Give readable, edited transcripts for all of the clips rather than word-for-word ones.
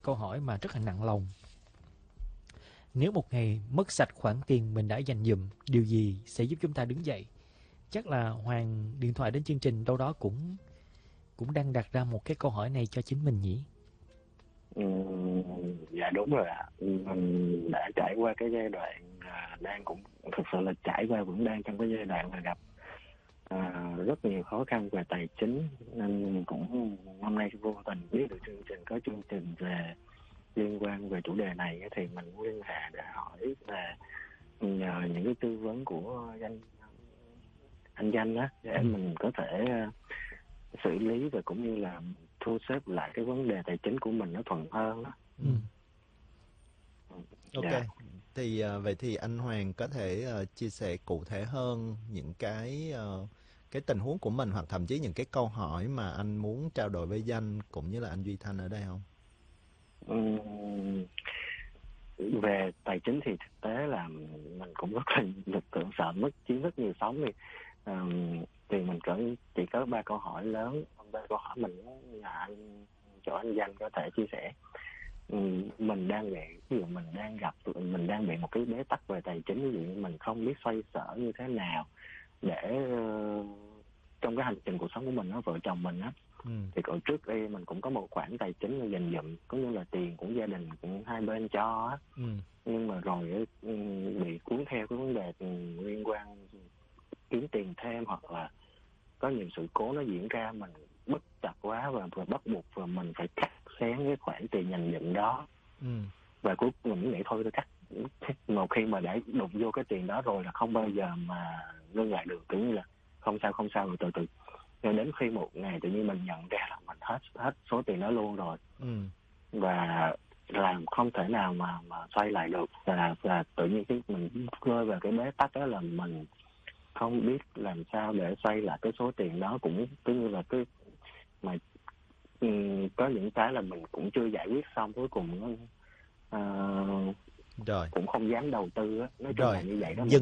câu hỏi mà rất là nặng lòng. Nếu một ngày mất sạch khoản tiền mình đã dành dụm, điều gì sẽ giúp chúng ta đứng dậy? Chắc là Hoàng điện thoại đến chương trình đâu đó cũng cũng đang đặt ra một cái câu hỏi này cho chính mình nhỉ? Dạ đúng rồi ạ. Mình đã trải qua cái giai đoạn đang cũng thực sự là trải qua, vẫn đang trong cái giai đoạn là gặp rất nhiều khó khăn về tài chính, nên cũng năm nay vô tình biết được chương trình có chương trình về liên quan về chủ đề này thì mình muốn liên hệ để hỏi về nhờ những cái tư vấn của anh Danh á, để mình có thể xử lý và cũng như là thu xếp lại cái vấn đề tài chính của mình nó thuận hơn đó. Ok, Dạ. thì vậy thì anh Hoàng có thể chia sẻ cụ thể hơn những cái tình huống của mình, hoặc thậm chí những cái câu hỏi mà anh muốn trao đổi với Danh cũng như là anh Duy Thanh ở đây không? Về tài chính thì thực tế là mình cũng rất là lực tưởng sợ mất chiếm rất nhiều sống thì mình chỉ có 3 câu hỏi lớn. 3 câu hỏi mình muốn nhờ anh, chỗ anh Danh có thể chia sẻ. Mình đang bị, ví dụ mình đang bị một cái bế tắc về tài chính, ví dụ như mình không biết xoay sở như thế nào để trong cái hành trình cuộc sống của mình, vợ chồng mình á, thì hồi trước đây mình cũng có một khoản tài chính là dành dụm, có như là tiền của gia đình cũng hai bên cho á, nhưng mà rồi bị cuốn theo cái vấn đề liên quan kiếm tiền thêm, hoặc là có nhiều sự cố nó diễn ra, mình bất chặt quá và bắt buộc và mình phải cắt xén cái khoản tiền dành dụm đó. Và cuối cùng mình nghĩ thôi tôi cắt, một khi mà để đụng vô cái tiền đó rồi là không bao giờ mà ngưng lại được, kiểu như là không sao rồi từ từ, rồi đến khi một ngày tự nhiên mình nhận ra là mình hết số tiền đó luôn rồi, và làm không thể nào mà xoay lại được, và tự nhiên mình rơi vào cái bế tắc đó là mình không biết làm sao để xoay lại cái số tiền đó, cũng cứ như là cái mà có những cái là mình cũng chưa giải quyết xong, cuối cùng Rồi. cũng không dám đầu tư á. Nói chung là như vậy đó.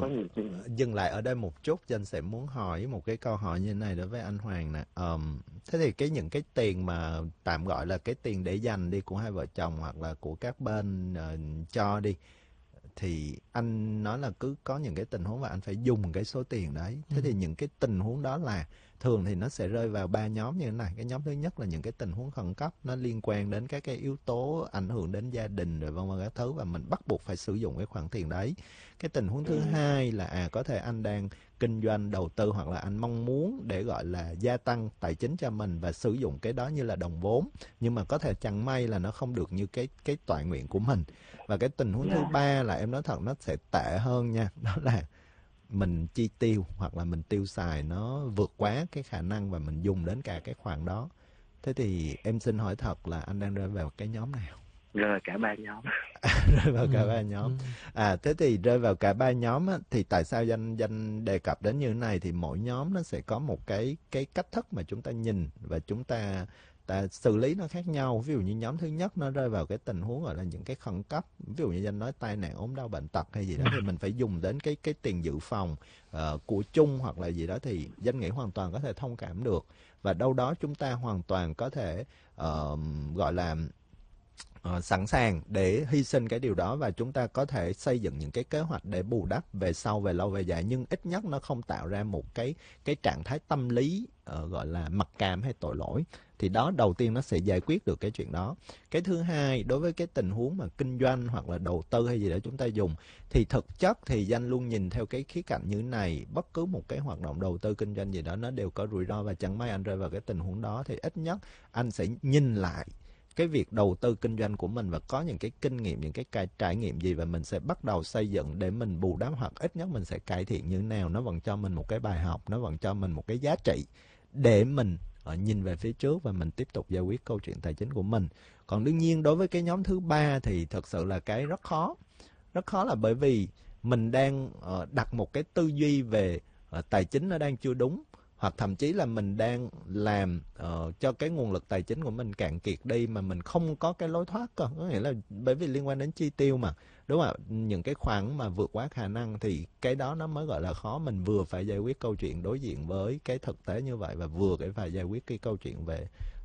Dừng lại ở đây một chút, Danh sẽ muốn hỏi một cái câu hỏi như thế này đối với anh Hoàng nè. Thế thì những cái tiền mà tạm gọi là cái tiền để dành đi của hai vợ chồng hoặc là của các bên cho đi, thì anh nói là cứ có những cái tình huống và anh phải dùng cái số tiền đấy. Thế thì những cái tình huống đó là thường thì nó sẽ rơi vào 3 nhóm như thế này. Cái nhóm thứ nhất là những cái tình huống khẩn cấp, nó liên quan đến các cái yếu tố ảnh hưởng đến gia đình rồi vân vân các thứ, và mình bắt buộc phải sử dụng cái khoản tiền đấy. Cái tình huống thứ hai là có thể anh đang kinh doanh đầu tư, hoặc là anh mong muốn để gọi là gia tăng tài chính cho mình và sử dụng cái đó như là đồng vốn, nhưng mà có thể chẳng may là nó không được như cái toại nguyện của mình. Và cái tình huống thứ ba là em nói thật nó sẽ tệ hơn nha, đó là mình chi tiêu hoặc là mình tiêu xài nó vượt quá cái khả năng và mình dùng đến cả cái khoản đó. Thế thì em xin hỏi thật là anh đang rơi vào cái nhóm nào? Rơi cả 3 nhóm. Rơi vào cả 3 nhóm. Thế thì rơi vào cả 3 nhóm á, thì tại sao Danh đề cập đến như thế này? Thì mỗi nhóm nó sẽ có một cái cách thức mà chúng ta nhìn và chúng ta xử lý nó khác nhau. Ví dụ như nhóm thứ nhất nó rơi vào cái tình huống gọi là những cái khẩn cấp, ví dụ như Danh nói tai nạn, ốm đau, bệnh tật hay gì đó, thì mình phải dùng đến cái tiền dự phòng của chung hoặc là gì đó, thì Danh nghĩ hoàn toàn có thể thông cảm được, và đâu đó chúng ta hoàn toàn có thể gọi là sẵn sàng để hy sinh cái điều đó, và chúng ta có thể xây dựng những cái kế hoạch để bù đắp về sau, về lâu về dài, nhưng ít nhất nó không tạo ra một cái trạng thái tâm lý gọi là mặc cảm hay tội lỗi. Thì đó, đầu tiên nó sẽ giải quyết được cái chuyện đó. Cái thứ hai, đối với cái tình huống mà kinh doanh hoặc là đầu tư hay gì đó chúng ta dùng, thì thực chất thì Danh luôn nhìn theo cái khía cạnh như thế này: bất cứ một cái hoạt động đầu tư kinh doanh gì đó nó đều có rủi ro, và chẳng may anh rơi vào cái tình huống đó thì ít nhất anh sẽ nhìn lại cái việc đầu tư kinh doanh của mình và có những cái kinh nghiệm, những cái trải nghiệm gì, và mình sẽ bắt đầu xây dựng để mình bù đắp, hoặc ít nhất mình sẽ cải thiện như thế nào. Nó vẫn cho mình một cái bài học, nó vẫn cho mình một cái giá trị để mình nhìn về phía trước và mình tiếp tục giải quyết câu chuyện tài chính của mình. Còn đương nhiên đối với cái nhóm thứ ba thì thật sự là cái rất khó. Rất khó là bởi vì mình đang đặt một cái tư duy về tài chính nó đang chưa đúng, hoặc thậm chí là mình đang làm cho cái nguồn lực tài chính của mình cạn kiệt đi mà mình không có cái lối thoát cơ. Có nghĩa là bởi vì liên quan đến chi tiêu mà, đúng không ạ? Những cái khoản mà vượt quá khả năng thì cái đó nó mới gọi là khó. Mình vừa phải giải quyết câu chuyện đối diện với cái thực tế như vậy, và vừa phải giải quyết cái câu chuyện về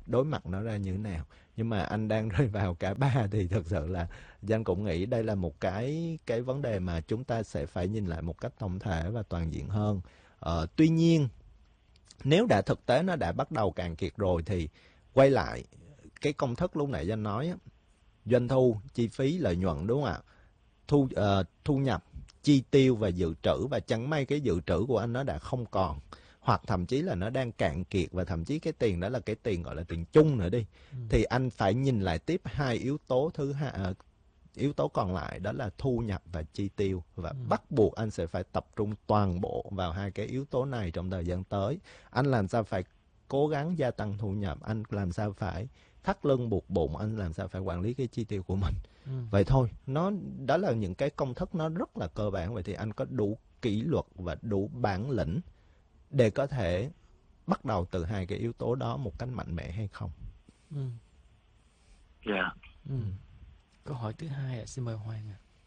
đối mặt nó ra như thế nào. Nhưng mà anh đang rơi vào cả ba thì thật sự là Danh cũng nghĩ đây là một cái vấn đề mà chúng ta sẽ phải nhìn lại một cách tổng thể và toàn diện hơn. Tuy nhiên nếu đã thực tế nó đã bắt đầu cạn kiệt rồi thì quay lại cái công thức lúc nãy Danh nói á, doanh thu, chi phí, lợi nhuận, đúng không ạ? Thu nhập, chi tiêu và dự trữ, và chẳng may cái dự trữ của anh nó đã không còn, hoặc thậm chí là nó đang cạn kiệt, và thậm chí cái tiền đó là cái tiền gọi là tiền chung nữa đi, thì anh phải nhìn lại tiếp hai yếu tố yếu tố còn lại, đó là thu nhập và chi tiêu, và bắt buộc anh sẽ phải tập trung toàn bộ vào hai cái yếu tố này trong thời gian tới. Anh làm sao phải cố gắng gia tăng thu nhập, anh làm sao phải thắt lưng buộc bụng, anh làm sao phải quản lý cái chi tiêu của mình. Vậy thôi, đó là những cái công thức nó rất là cơ bản. Vậy thì anh có đủ kỷ luật và đủ bản lĩnh để có thể bắt đầu từ hai cái yếu tố đó một cách mạnh mẽ hay không? Dạ. Câu hỏi thứ hai xin mời Hoàng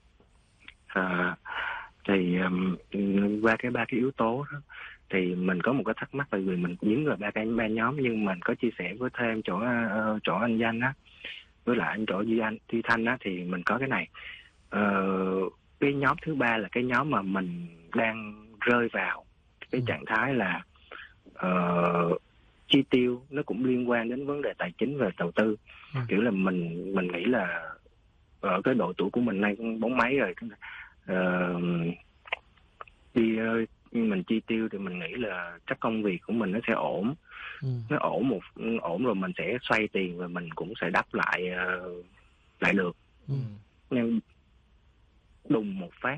Thì qua ba cái yếu tố đó, thì mình có một cái thắc mắc, tại vì mình dính vào ba nhóm, nhưng mình có chia sẻ với thêm chỗ anh Danh á, với lại anh chỗ Duy Thanh á, thì mình có cái này. Cái nhóm thứ ba là cái nhóm mà mình đang rơi vào cái trạng thái là chi tiêu, nó cũng liên quan đến vấn đề tài chính và đầu tư. Kiểu là mình nghĩ là ở cái độ tuổi của mình nay cũng 40 mấy rồi, mình chi tiêu thì mình nghĩ là chắc công việc của mình nó sẽ ổn. Nó ổn rồi mình sẽ xoay tiền và mình cũng sẽ đắp lại được. Nhưng đùng một phát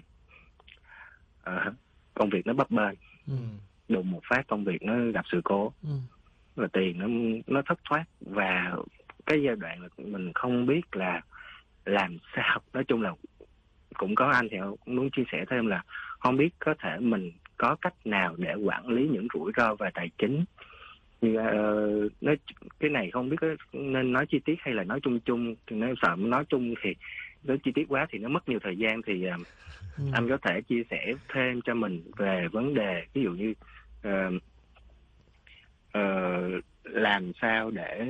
công việc nó bấp bênh, đùng một phát công việc nó gặp sự cố, và tiền nó thất thoát, và cái giai đoạn là mình không biết là làm sao. Nói chung là cũng có anh thì cũng muốn chia sẻ thêm là không biết có thể mình có cách nào để quản lý những rủi ro về tài chính. Như cái này không biết nên nói chi tiết hay là nói chung. Thì nếu sợ nói chung thì nói chi tiết quá thì nó mất nhiều thời gian, thì anh có thể chia sẻ thêm cho mình về vấn đề ví dụ như làm sao để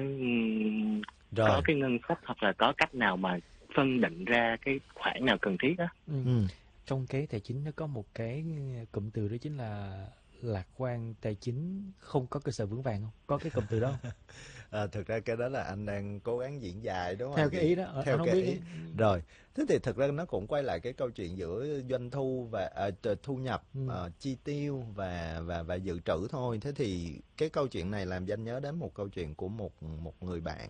có cái ngân sách, hoặc là có cách nào mà phân định ra cái khoản nào cần thiết á. Trong cái tài chính nó có một cái cụm từ, đó chính là lạc quan tài chính không có cơ sở vững vàng. Không có cái cụm từ đó không? Thực ra cái đó là anh đang cố gắng diễn dài, đúng không? Theo cái ý đó, theo không cái biết ý. Rồi, thế thì thực ra nó cũng quay lại cái câu chuyện giữa doanh thu và thu nhập, chi tiêu và dự trữ thôi. Thế thì cái câu chuyện này làm Danh nhớ đến một câu chuyện của một người bạn.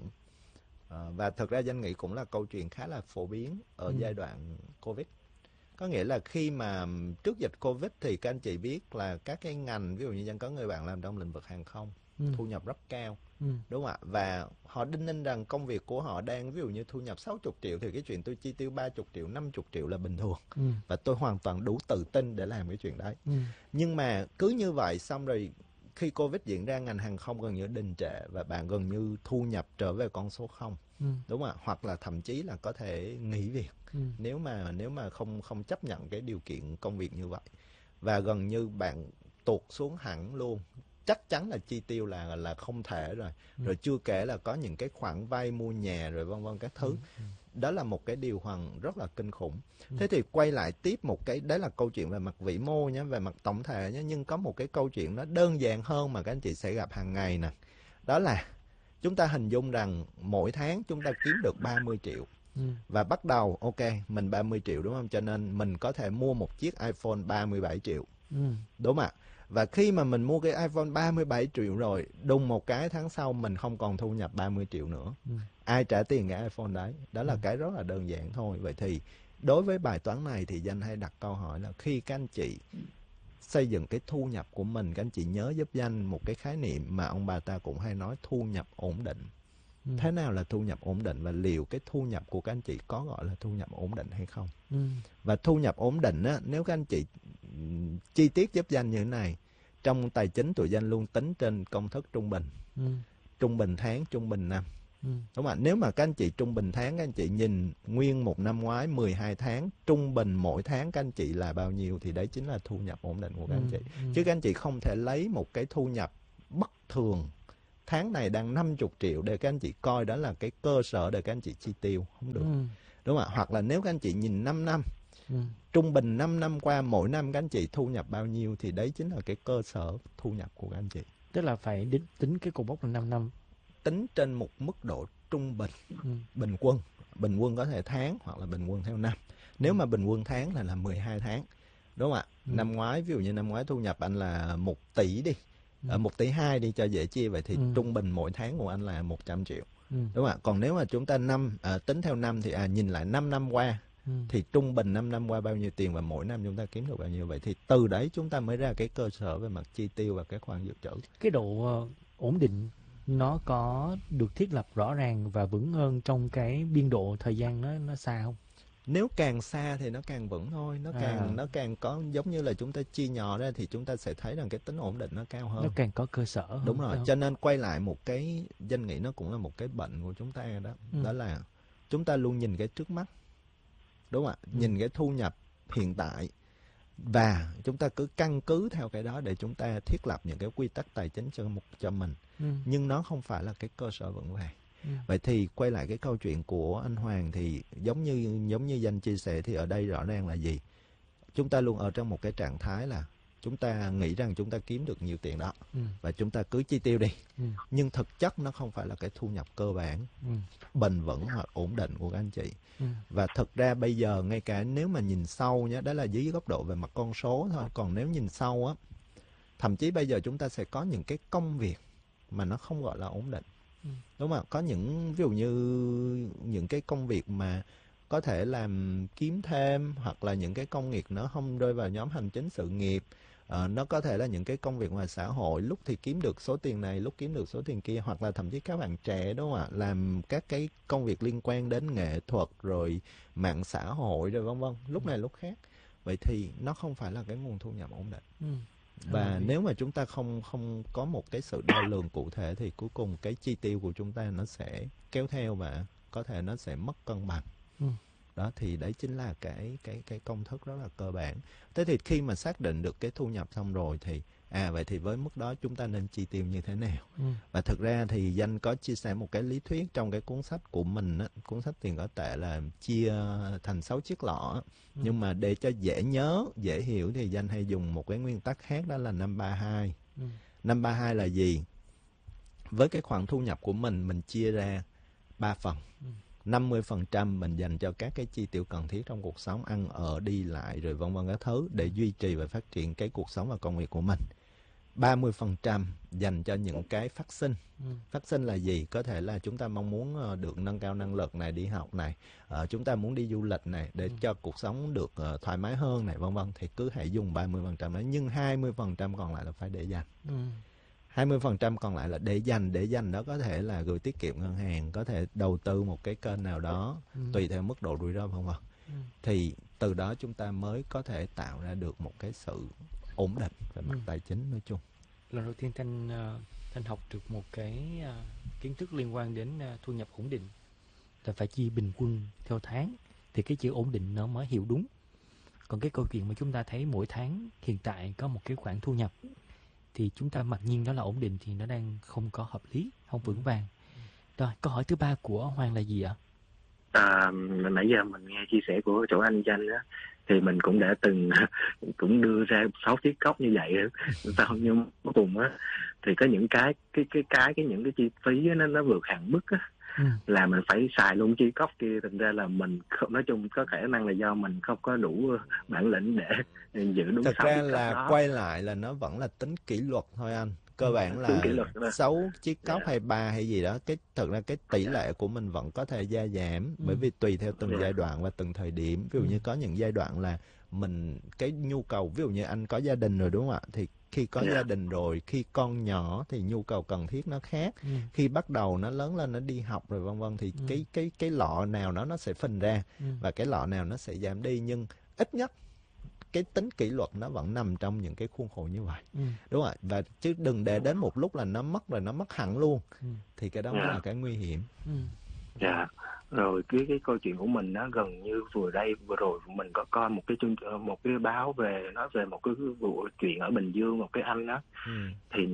Và thực ra Danh nghĩ cũng là câu chuyện khá là phổ biến ở giai đoạn Covid. Có nghĩa là khi mà trước dịch Covid thì các anh chị biết là các cái ngành, ví dụ như Danh có người bạn làm trong lĩnh vực hàng không, thu nhập rất cao, đúng không ạ? Và họ đinh ninh rằng công việc của họ đang ví dụ như thu nhập 60 triệu thì cái chuyện tôi chi tiêu 30 triệu, 50 triệu là bình thường. Và tôi hoàn toàn đủ tự tin để làm cái chuyện đấy. Nhưng mà cứ như vậy xong rồi khi Covid diễn ra, ngành hàng không gần như đình trệ và bạn gần như thu nhập trở về con số 0. Đúng không ạ? Hoặc là thậm chí là có thể nghỉ việc nếu mà không chấp nhận cái điều kiện công việc như vậy, và gần như bạn tụt xuống hẳn luôn. Chắc chắn là chi tiêu là không thể rồi. Rồi chưa kể là có những cái khoản vay mua nhà rồi vân vân các thứ. Đó là một cái điều rất là kinh khủng. Thế thì quay lại tiếp một cái, đấy là câu chuyện về mặt vĩ mô nhé, về mặt tổng thể nhé. Nhưng có một cái câu chuyện nó đơn giản hơn mà các anh chị sẽ gặp hàng ngày nè. Đó là chúng ta hình dung rằng mỗi tháng chúng ta kiếm được 30 triệu. Và bắt đầu, ok, mình 30 triệu đúng không? Cho nên mình có thể mua một chiếc iPhone 37 triệu. Đúng không ạ? Và khi mà mình mua cái iPhone 37 triệu rồi, đùng một cái tháng sau mình không còn thu nhập 30 triệu nữa. Ai trả tiền cái iPhone đấy? Đó là cái rất là đơn giản thôi. Vậy thì đối với bài toán này thì Danh hay đặt câu hỏi là khi các anh chị xây dựng cái thu nhập của mình, các anh chị nhớ giúp Danh một cái khái niệm mà ông bà ta cũng hay nói, thu nhập ổn định. Thế nào là thu nhập ổn định, và liệu cái thu nhập của các anh chị có gọi là thu nhập ổn định hay không? Và thu nhập ổn định á, nếu các anh chị chi tiết giúp Danh như thế này, trong tài chính tụi Danh luôn tính trên công thức trung bình. Trung bình tháng, trung bình năm. Đúng không ạ? Nếu mà các anh chị trung bình tháng, các anh chị nhìn nguyên một năm ngoái 12 tháng, trung bình mỗi tháng các anh chị là bao nhiêu, thì đấy chính là thu nhập ổn định của các anh chị. Chứ các anh chị không thể lấy một cái thu nhập bất thường tháng này đang 50 triệu để các anh chị coi đó là cái cơ sở để các anh chị chi tiêu, không được. Đúng không ạ? Hoặc là nếu các anh chị nhìn 5 năm, trung bình 5 năm qua mỗi năm các anh chị thu nhập bao nhiêu thì đấy chính là cái cơ sở thu nhập của các anh chị. Tức là phải tính cái cột mốc là 5 năm. Tính trên một mức độ trung bình, bình quân. Bình quân có thể tháng hoặc là bình quân theo năm. Nếu mà bình quân tháng là 12 tháng. Đúng không ạ? Năm ngoái, ví dụ như năm ngoái thu nhập anh là 1 tỷ đi. 1 tỷ 2 đi cho dễ chia, vậy thì trung bình mỗi tháng của anh là 100 triệu. Đúng không ạ? Còn nếu mà chúng ta tính theo năm thì nhìn lại 5 năm qua thì trung bình 5 năm qua bao nhiêu tiền và mỗi năm chúng ta kiếm được bao nhiêu, vậy thì từ đấy chúng ta mới ra cái cơ sở về mặt chi tiêu và cái khoản dự trữ. Cái độ ổn định nó có được thiết lập rõ ràng và vững hơn trong cái biên độ thời gian nó xa không? Nếu càng xa thì nó càng vững thôi, nó càng có, giống như là chúng ta chia nhỏ ra thì chúng ta sẽ thấy rằng cái tính ổn định nó cao hơn. Nó càng có cơ sở hơn. Đúng rồi, cho nên quay lại một cái, Danh nghĩ nó cũng là một cái bệnh của chúng ta đó. Đó là chúng ta luôn nhìn cái trước mắt. Đúng không ạ? Nhìn cái thu nhập hiện tại và chúng ta cứ căn cứ theo cái đó để chúng ta thiết lập những cái quy tắc tài chính cho mình. Nhưng nó không phải là cái cơ sở vững vàng. Vậy thì quay lại cái câu chuyện của anh Hoàng thì giống như Danh chia sẻ thì ở đây rõ ràng là gì? Chúng ta luôn ở trong một cái trạng thái là chúng ta nghĩ rằng chúng ta kiếm được nhiều tiền đó và chúng ta cứ chi tiêu đi. Nhưng thực chất nó không phải là cái thu nhập cơ bản, bền vững hoặc ổn định của các anh chị. Và thực ra bây giờ ngay cả nếu mà nhìn sâu nhé, đó là dưới góc độ về mặt con số thôi. Còn nếu nhìn sâu á, thậm chí bây giờ chúng ta sẽ có những cái công việc mà nó không gọi là ổn định. Đúng không ạ? Có những, ví dụ như những cái công việc mà có thể làm kiếm thêm, hoặc là những cái công việc nó không rơi vào nhóm hành chính sự nghiệp. Nó có thể là những cái công việc ngoài xã hội, lúc thì kiếm được số tiền này, lúc kiếm được số tiền kia, hoặc là thậm chí các bạn trẻ, đúng không ạ, làm các cái công việc liên quan đến nghệ thuật rồi mạng xã hội rồi vân vân, lúc này lúc khác. Vậy thì nó không phải là cái nguồn thu nhập ổn định. Và nếu mà chúng ta không có một cái sự đo lường cụ thể thì cuối cùng cái chi tiêu của chúng ta nó sẽ kéo theo và có thể nó sẽ mất cân bằng. Đó, thì đấy chính là cái công thức rất là cơ bản. Thế thì khi mà xác định được cái thu nhập xong rồi thì vậy thì với mức đó chúng ta nên chi tiêu như thế nào? Và thực ra thì Danh có chia sẻ một cái lý thuyết trong cái cuốn sách của mình á, cuốn sách Tiền Có Tệ, là chia thành 6 chiếc lọ. Nhưng mà để cho dễ nhớ, dễ hiểu thì Danh hay dùng một cái nguyên tắc khác, đó là 532. 532 là gì? Với cái khoản thu nhập của mình chia ra 3 phần. 50% mình dành cho các cái chi tiêu cần thiết trong cuộc sống, ăn ở đi lại rồi vân vân các thứ để duy trì và phát triển cái cuộc sống và công việc của mình. 30% dành cho những cái phát sinh. Phát sinh là gì? Có thể là chúng ta mong muốn được nâng cao năng lực này, đi học này, chúng ta muốn đi du lịch này để cho cuộc sống được thoải mái hơn này vân vân, thì cứ hãy dùng 30% đó. Nhưng 20% còn lại là phải để dành. 20% còn lại là để dành đó có thể là gửi tiết kiệm ngân hàng, có thể đầu tư một cái kênh nào đó, tùy theo mức độ rủi ro vân vân. Thì từ đó chúng ta mới có thể tạo ra được một cái sự ổn định về mặt tài chính nói chung. Lần đầu tiên Thanh học được một cái kiến thức liên quan đến thu nhập ổn định là phải chia bình quân theo tháng thì cái chữ ổn định nó mới hiểu đúng. Còn cái câu chuyện mà chúng ta thấy mỗi tháng hiện tại có một cái khoản thu nhập thì chúng ta mặc nhiên đó là ổn định thì nó đang không có hợp lý, không vững vàng. Rồi, câu hỏi thứ 3 của Hoàng là gì ạ? Nãy giờ mình nghe chia sẻ của chỗ anh Danh á, thì mình cũng đã từng cũng đưa ra 6 chiếc cốc như vậy sao, nhưng cuối cùng á thì có những những cái chi phí á, nó vượt hạn mức á, là mình phải xài luôn chi cốc kia. Thành ra là mình nói chung có khả năng là do mình không có đủ bản lĩnh để giữ đúng. Thật ra là quay lại là nó vẫn là tính kỷ luật thôi anh. Cơ bản là 6 chiếc cốc hay 3 hay gì đó, thật ra cái tỷ lệ của mình vẫn có thể gia giảm, bởi vì tùy theo từng giai đoạn và từng thời điểm. Ví dụ như có những giai đoạn là mình cái nhu cầu, ví dụ như anh có gia đình rồi đúng không ạ, thì khi có gia đình rồi, khi con nhỏ thì nhu cầu cần thiết nó khác. Khi bắt đầu nó lớn lên, nó đi học rồi vân vân thì cái lọ nào nó sẽ phình ra và cái lọ nào nó sẽ giảm đi, nhưng ít nhất cái tính kỷ luật nó vẫn nằm trong những cái khuôn khổ như vậy. Đúng không ạ? Và chứ đừng để đến một lúc là nó mất rồi, nó mất hẳn luôn. Thì cái đó mới là cái nguy hiểm. Rồi cái câu chuyện của mình nó gần như vừa rồi mình có coi một cái báo về nói về một cái vụ chuyện ở Bình Dương, một cái anh đó. Thì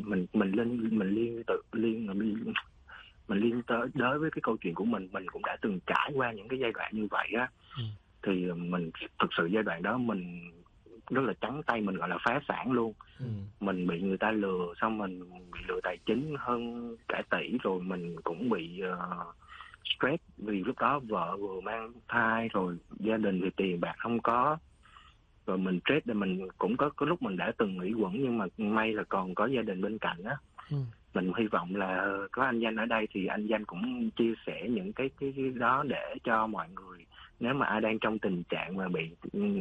mình liên tới với cái câu chuyện của mình cũng đã từng trải qua những cái giai đoạn như vậy á. Thì mình thực sự giai đoạn đó mình rất là trắng tay, mình gọi là phá sản luôn. Mình bị người ta lừa, xong mình bị lừa tài chính hơn cả tỷ, rồi mình cũng bị stress vì lúc đó vợ vừa mang thai, rồi gia đình thì tiền bạc không có, rồi mình stress. Để mình cũng có lúc mình đã từng nghĩ quẩn, nhưng mà may là còn có gia đình bên cạnh á. Mình hy vọng là có anh Danh ở đây thì anh Danh cũng chia sẻ những cái đó để cho mọi người, nếu mà ai đang trong tình trạng mà bị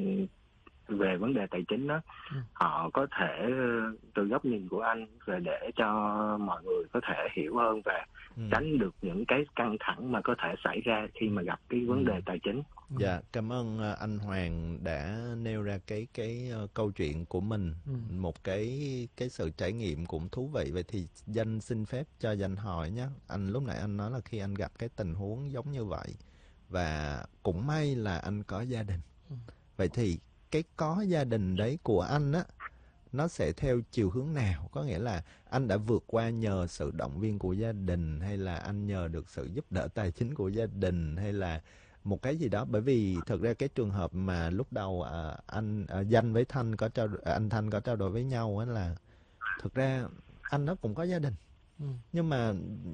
về vấn đề tài chính đó, họ có thể từ góc nhìn của anh về để cho mọi người có thể hiểu hơn và tránh được những cái căng thẳng mà có thể xảy ra khi mà gặp cái vấn đề tài chính. Dạ, cảm ơn anh Hoàng đã nêu ra cái câu chuyện của mình, một cái sự trải nghiệm cũng thú vị. Vậy thì Danh xin phép cho Danh hỏi nhé. Anh lúc nãy anh nói là khi anh gặp cái tình huống giống như vậy và cũng may là anh có gia đình. Vậy thì cái có gia đình đấy của anh á, nó sẽ theo chiều hướng nào? Có nghĩa là anh đã vượt qua nhờ sự động viên của gia đình, hay là anh nhờ được sự giúp đỡ tài chính của gia đình, hay là một cái gì đó? Bởi vì thực ra cái trường hợp mà lúc đầu Danh với Thanh anh Thanh có trao đổi với nhau á, là thực ra anh nó cũng có gia đình, nhưng mà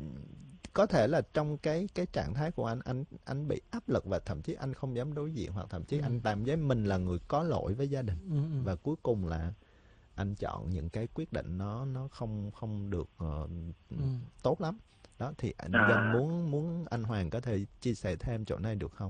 có thể là trong cái trạng thái của anh bị áp lực và thậm chí anh không dám đối diện, hoặc thậm chí anh cảm thấy mình là người có lỗi với gia đình. Và cuối cùng là anh chọn những cái quyết định nó không được tốt lắm. Đó thì anh Danh muốn anh Hoàng có thể chia sẻ thêm chỗ này được không?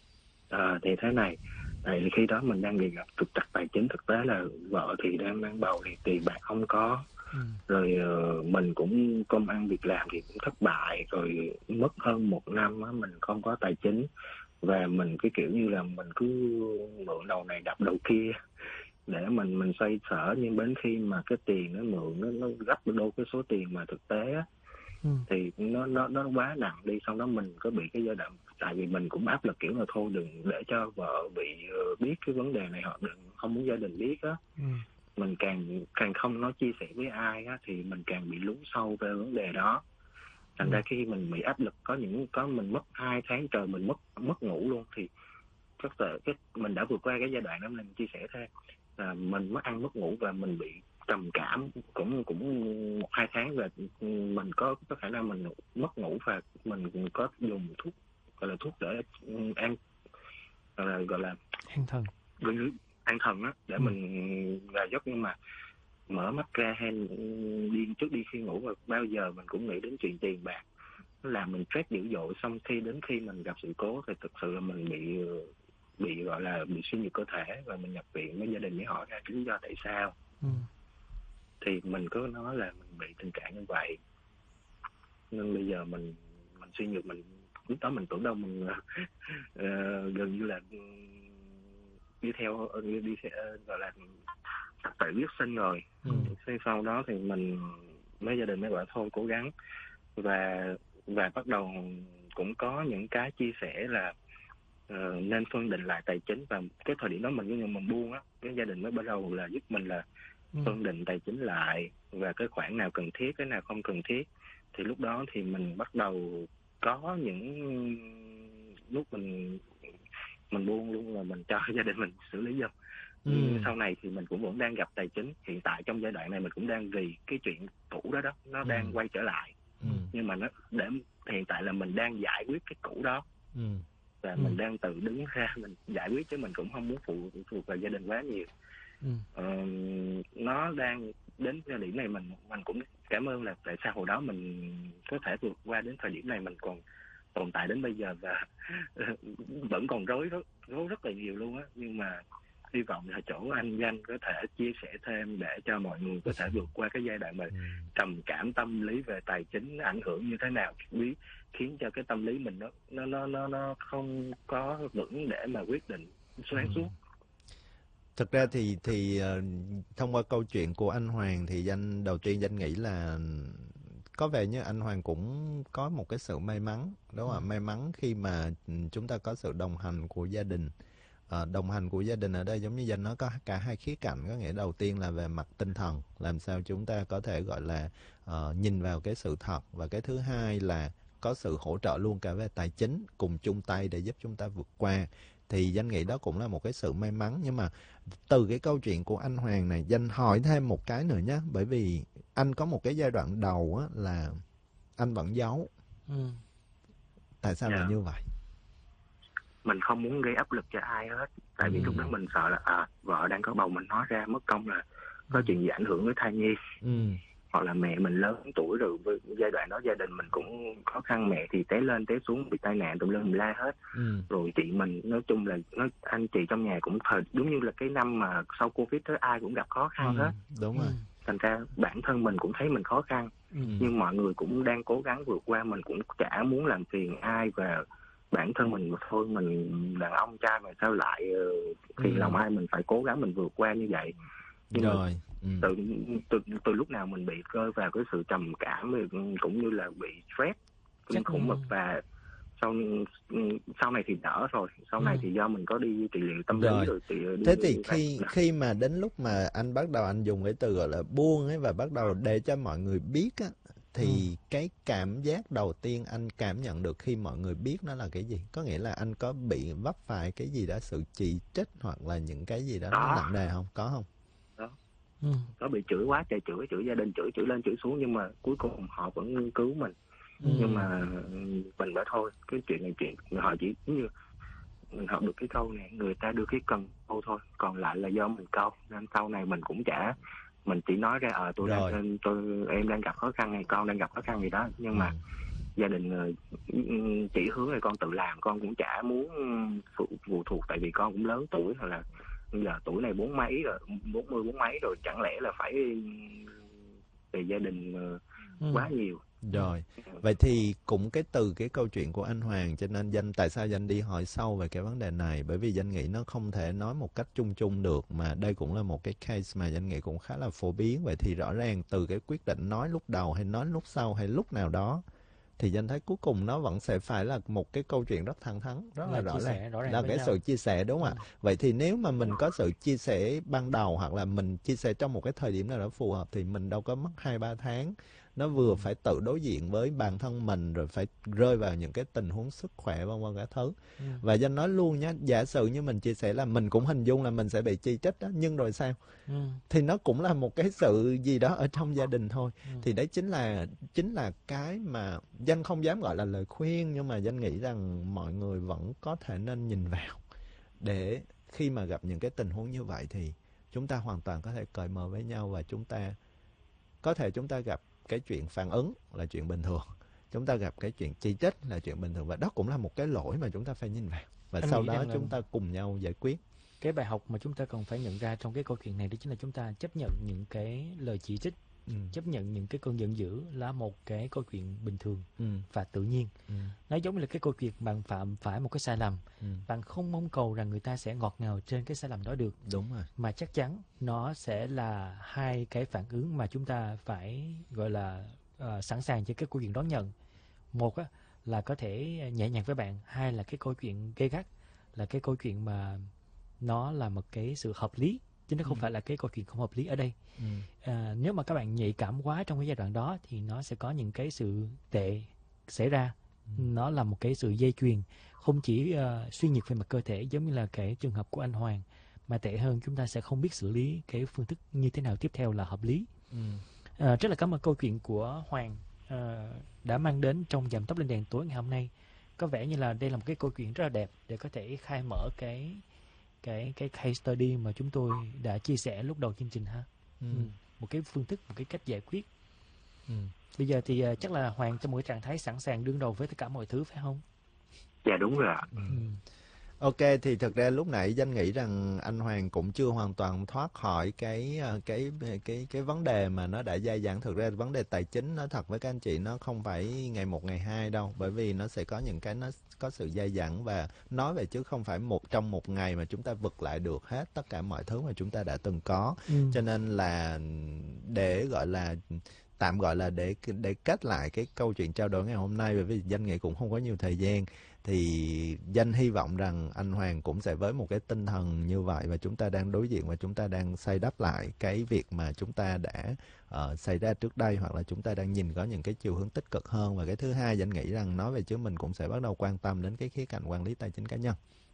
Thì thế này, tại khi đó mình đang bị gặp trục trặc tài chính. Thực tế là vợ thì đang mang bầu thì tiền bạc không có, rồi mình cũng công ăn việc làm thì cũng thất bại, rồi mất hơn 1 năm á, mình không có tài chính. Và mình cái kiểu như là mình cứ mượn đầu này đập đầu kia để mình xoay sở, nhưng đến khi mà cái tiền nó mượn nó gấp đôi cái số tiền mà thực tế á, thì nó quá nặng đi. Xong đó mình có bị cái giai đoạn, tại vì mình cũng áp lực kiểu là thôi đừng để cho vợ bị biết cái vấn đề này, hoặc đừng không muốn gia đình biết á. Mình càng không nói chia sẻ với ai á, thì mình càng bị lún sâu về vấn đề đó. Thành ra khi mình bị áp lực, có mình mất 2 tháng trời, mình mất ngủ luôn. Thì mình đã vượt qua cái giai đoạn đó, mình chia sẻ thêm là mình mất ăn mất ngủ và mình bị trầm cảm cũng 1-2 tháng. Và mình có khả năng mình mất ngủ, và mình có dùng thuốc, gọi là thuốc để gọi là an thần, an thần á, để mình là giấc. Nhưng mà mở mắt ra hay trước đi khi ngủ, và bao giờ mình cũng nghĩ đến chuyện tiền bạc, nó làm mình stress dữ dội. Xong đến khi mình gặp sự cố thì thực sự là mình bị gọi là bị suy nhược cơ thể, và mình nhập viện với gia đình mới hỏi ra lý do tại sao. Thì mình có nói là mình bị tình trạng như vậy, nên bây giờ mình suy nhược. Mình lúc đó mình tưởng đâu mình gần như là đi theo gọi là tự quyết sinh rồi. Sau đó thì mình gia đình mới bảo thôi cố gắng, và bắt đầu cũng có những cái chia sẻ là nên phân định lại tài chính. Và cái thời điểm đó mình buông á, cái gia đình mới bắt đầu là giúp mình là phân định tài chính lại, và cái khoản nào cần thiết, cái nào không cần thiết. Thì lúc đó thì mình bắt đầu có những lúc mình buông luôn, là mình cho gia đình mình xử lý giùm. Sau này thì mình cũng vẫn đang gặp tài chính. Hiện tại trong giai đoạn này mình cũng đang vì cái chuyện cũ đó nó đang quay trở lại. Nhưng mà hiện tại là mình đang giải quyết cái cũ đó, và mình đang tự đứng ra mình giải quyết, chứ mình cũng không muốn phụ thuộc vào gia đình quá nhiều. Nó đang đến thời điểm này mình cũng cảm ơn là tại sao hồi đó mình có thể vượt qua đến thời điểm này, mình còn tồn tại đến bây giờ, và vẫn còn rối rất là nhiều luôn á. Nhưng mà hy vọng là chỗ anh Danh có thể chia sẻ thêm để cho mọi người có thể vượt qua cái giai đoạn mà trầm cảm tâm lý về tài chính ảnh hưởng như thế nào, khiến cho cái tâm lý mình nó không có vững để mà quyết định sáng suốt. Thực ra thì thông qua câu chuyện của anh Hoàng thì đầu tiên Danh nghĩ là có vẻ như anh Hoàng cũng có một cái sự may mắn, đúng không ạ? May mắn khi mà chúng ta có sự đồng hành của gia đình. Đồng hành của gia đình ở đây giống như Danh nói có cả hai khía cạnh, có nghĩa đầu tiên là về mặt tinh thần, làm sao chúng ta có thể gọi là nhìn vào cái sự thật, và cái thứ hai là có sự hỗ trợ luôn cả về tài chính, cùng chung tay để giúp chúng ta vượt qua. Thì Danh nghĩ đó cũng là một cái sự may mắn. Nhưng mà từ cái câu chuyện của anh Hoàng này, Danh hỏi thêm một cái nữa nhé, bởi vì anh có một cái giai đoạn đầu á, là anh vẫn giấu. Tại sao là như vậy? Mình không muốn gây áp lực cho ai hết, tại vì lúc đó mình sợ là vợ đang có bầu mình nói ra mất công là có chuyện gì ảnh hưởng với thai nhi, hoặc là mẹ mình lớn tuổi rồi, giai đoạn đó gia đình mình cũng khó khăn, mẹ thì té lên té xuống bị tai nạn tùm lum la hết. Rồi chị mình nói chung là anh chị trong nhà cũng đúng như là cái năm mà sau Covid đó, ai cũng gặp khó khăn hết. Đúng rồi. Thành ra bản thân mình cũng thấy mình khó khăn, nhưng mọi người cũng đang cố gắng vượt qua, mình cũng chả muốn làm phiền ai, và bản thân mình thôi, mình đàn ông trai mà sao lại phiền lòng ai, mình phải cố gắng mình vượt qua như vậy. Nhưng rồi từ lúc nào mình bị rơi vào cái sự trầm cảm cũng như là bị stress kinh khủng, và sau này thì đỡ rồi, sau này thì do mình có đi trị liệu tâm lý rồi. Thế thì khi mà đến lúc mà anh bắt đầu anh dùng cái từ gọi là buông ấy, và bắt đầu để cho mọi người biết á, thì cái cảm giác đầu tiên anh cảm nhận được khi mọi người biết nó là cái gì? Có nghĩa là anh có bị vấp phải cái gì đó, sự chỉ trích hoặc là những cái gì đó nó nặng nề không? Có không? Có bị chửi quá trời, chửi gia đình, chửi lên chửi xuống, nhưng mà cuối cùng họ vẫn cứu mình. Nhưng mà mình bảo thôi, cái chuyện này họ chỉ như mình học được cái câu này, người ta đưa cái cần câu thôi, còn lại là do mình câu, nên sau này mình cũng mình chỉ nói ra em đang gặp khó khăn hay con đang gặp khó khăn gì đó, nhưng mà gia đình chỉ hướng là con tự làm, con cũng chả muốn phụ thuộc, tại vì con cũng lớn tuổi, hoặc là bây giờ tuổi này 40 mấy rồi, chẳng lẽ là phải về gia đình quá nhiều. Rồi, vậy thì cũng từ cái câu chuyện của anh Hoàng, cho nên tại sao Danh đi hỏi sâu về cái vấn đề này, bởi vì Danh nghĩ nó không thể nói một cách chung chung được, mà đây cũng là một cái case mà Danh nghĩ cũng khá là phổ biến. Vậy thì rõ ràng từ cái quyết định nói lúc đầu hay nói lúc sau hay lúc nào đó, thì Danh thấy cuối cùng nó vẫn sẽ phải là một cái câu chuyện rất thẳng thắn, rất là rõ ràng là cái sự chia sẻ, đúng không ạ? Vậy thì nếu mà mình có sự chia sẻ ban đầu, hoặc là mình chia sẻ trong một cái thời điểm nào đó phù hợp, thì mình đâu có mất 2-3 tháng. Nó vừa phải tự đối diện với bản thân mình, rồi phải rơi vào những cái tình huống sức khỏe vân vân các thứ. Và Danh nói luôn nhé, giả sử như mình chia sẻ là mình cũng hình dung là mình sẽ bị chỉ trích đó, nhưng rồi sao? Thì nó cũng là một cái sự gì đó ở trong gia đình thôi. Thì đấy chính là cái mà Danh không dám gọi là lời khuyên, nhưng mà Danh nghĩ rằng mọi người vẫn có thể nên nhìn vào, để khi mà gặp những cái tình huống như vậy thì chúng ta hoàn toàn có thể cởi mở với nhau, và chúng ta gặp cái chuyện phản ứng là chuyện bình thường, chúng ta gặp cái chuyện chỉ trích là chuyện bình thường, và đó cũng là một cái lỗi mà chúng ta phải nhìn vào, và sau đó chúng ta cùng nhau giải quyết. Cái bài học mà chúng ta cần phải nhận ra trong cái câu chuyện này, đó chính là chúng ta chấp nhận những cái lời chỉ trích, chấp nhận những cái cơn giận dữ là một cái câu chuyện bình thường và tự nhiên. Nó giống như là cái câu chuyện bạn phạm phải một cái sai lầm, bạn không mong cầu rằng người ta sẽ ngọt ngào trên cái sai lầm đó được. Đúng rồi. Mà chắc chắn nó sẽ là hai cái phản ứng mà chúng ta phải gọi là sẵn sàng cho cái câu chuyện đón nhận. Một á, là có thể nhẹ nhàng với bạn, hai là cái câu chuyện gay gắt, là cái câu chuyện mà nó là một cái sự hợp lý, chứ nó không phải là cái câu chuyện không hợp lý ở đây. Nếu mà các bạn nhạy cảm quá trong cái giai đoạn đó, thì nó sẽ có những cái sự tệ xảy ra. Nó là một cái sự dây chuyền, không chỉ suy nhược về mặt cơ thể giống như là cái trường hợp của anh Hoàng, mà tệ hơn chúng ta sẽ không biết xử lý cái phương thức như thế nào tiếp theo là hợp lý. Rất là cảm ơn câu chuyện của Hoàng đã mang đến trong Dạm Tóc Lên Đèn tối ngày hôm nay. Có vẻ như là đây là một cái câu chuyện rất là đẹp để có thể khai mở cái case study mà chúng tôi đã chia sẻ lúc đầu chương trình ha. Một cái phương thức, một cái cách giải quyết. Bây giờ thì chắc là Hoàng trong một cái trạng thái sẵn sàng đương đầu với tất cả mọi thứ, phải không? Dạ đúng rồi. Ok, thì thực ra lúc nãy Danh nghĩ rằng anh Hoàng cũng chưa hoàn toàn thoát khỏi cái vấn đề mà nó đã dai dẳng. Thực ra vấn đề tài chính, nói thật với các anh chị, nó không phải ngày 1 ngày 2 đâu, bởi vì nó sẽ có những cái nó có sự dai dẳng, và nói về chứ không phải trong một ngày mà chúng ta vực lại được hết tất cả mọi thứ mà chúng ta đã từng có. Cho nên là để gọi là tạm gọi là để kết lại cái câu chuyện trao đổi ngày hôm nay, bởi vì Danh nghĩ cũng không có nhiều thời gian, thì Danh hy vọng rằng anh Hoàng cũng sẽ với một cái tinh thần như vậy, và chúng ta đang đối diện và chúng ta đang xây đắp lại cái việc mà chúng ta đã xảy ra trước đây, hoặc là chúng ta đang nhìn có những cái chiều hướng tích cực hơn. Và cái thứ hai, Danh nghĩ rằng nói về chứ mình cũng sẽ bắt đầu quan tâm đến cái khía cạnh quản lý tài chính cá nhân.